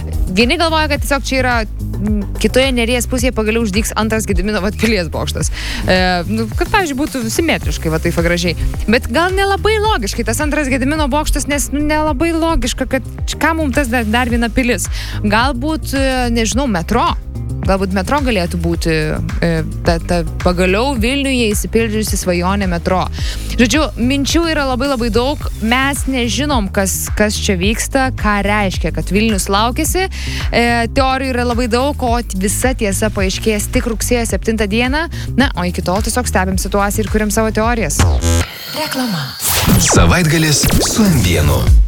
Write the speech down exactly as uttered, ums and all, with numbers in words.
Vieni galvoja, kad tiesiog čia yra kitoje Neries pusėje pagaliau uždygs antras Gedimino vat, pilies bokštas. E, nu, kad, pavyzdžiui, būtų simetriškai, va taip gražiai. Bet gal nelabai logiškai tas antras Gedimino bokštas, nes nu, nelabai logiška, kad ką mums tas dar, dar viena pilis. Galbūt, nežinau, metro. Galbūt metro galėtų būti e, ta, ta pagaliau Vilniuje įsipildžiusi svajonė metro. Žodžiu, minčių yra labai labai daug. Mes nežinom, kas, kas čia vyksta, ką reiškia, kad Vilnius laukiasi. E, teorijų yra labai daug, o visa tiesa paaiškės tik rugsėjo septintą dieną. Na, o iki tol tiesiog stebim situaciją ir kuriam savo teorijas. Reklama. Savaitgalis su M vienu.